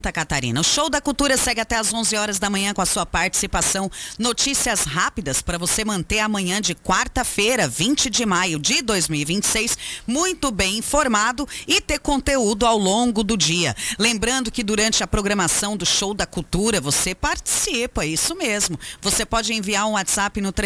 Santa Catarina. O Show da Cultura segue até às 11 horas da manhã com a sua participação. Notícias rápidas para você manter amanhã de quarta-feira, 20 de maio de 2026, muito bem informado e ter conteúdo ao longo do dia. Lembrando que durante a programação do Show da Cultura você participa, isso mesmo. Você pode enviar um WhatsApp no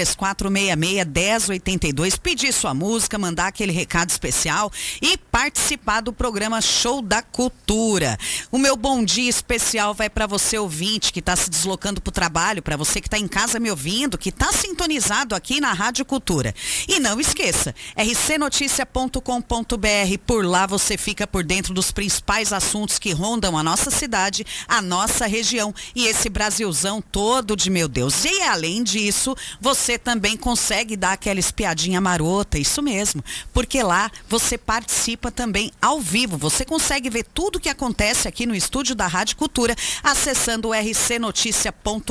3466-1082, pedir sua música, mandar aquele recado especial e participar do programa Show da Cultura. O meu bom dia especial vai para você ouvinte que está se deslocando para o trabalho, para você que está em casa me ouvindo, que está sintonizado aqui na Rádio Cultura. E não esqueça, rcnoticia.com.br, por lá você fica por dentro dos principais assuntos que rondam a nossa cidade, a nossa região e esse Brasilzão todo de meu Deus. E além disso, você também consegue dar aquela espiadinha marota, isso mesmo, porque lá você participa também ao vivo, você consegue ver tudo que acontece aqui no estúdio da Rádio Cultura, acessando o rcnoticia.com.br.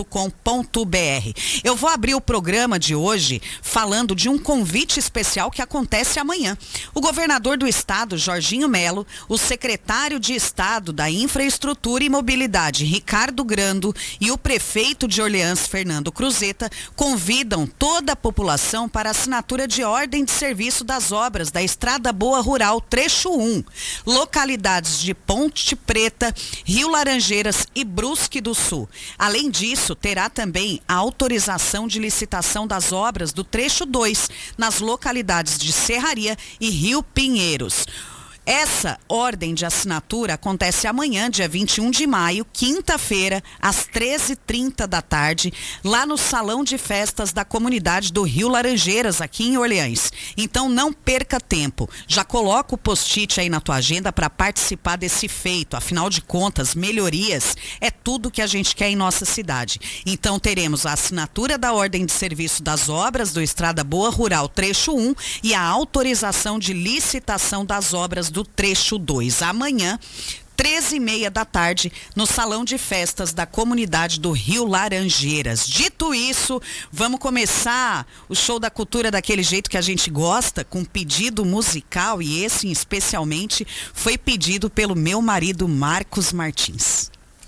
Eu vou abrir o programa de hoje falando de um convite especial que acontece amanhã. O governador do estado, Jorginho Melo, o secretário de Estado da Infraestrutura e Mobilidade, Ricardo Grando, e o prefeito de Orleans, Fernando Cruzeta, convidam toda a população para a assinatura de ordem de serviço das obras da Estrada Boa Rural Trecho 1, localidades de Ponte Preta, Rio Laranjeiras e Brusque do Sul. Além disso, terá também a autorização de licitação das obras do trecho 2, nas localidades de Serraria e Rio Pinheiros. Essa ordem de assinatura acontece amanhã, dia 21 de maio, quinta-feira, às 13h30 da tarde, lá no Salão de Festas da Comunidade do Rio Laranjeiras, aqui em Orleans. Então não perca tempo. Já coloca o post-it aí na tua agenda para participar desse feito. Afinal de contas, melhorias é tudo que a gente quer em nossa cidade. Então teremos a assinatura da ordem de serviço das obras do Estrada Boa Rural Trecho 1 e a autorização de licitação das obras do trecho 2. Amanhã, 13h30 da tarde, no Salão de Festas da Comunidade do Rio Laranjeiras. Dito isso, vamos começar o Show da Cultura daquele jeito que a gente gosta, com pedido musical, e esse especialmente foi pedido pelo meu marido Marcos Martins.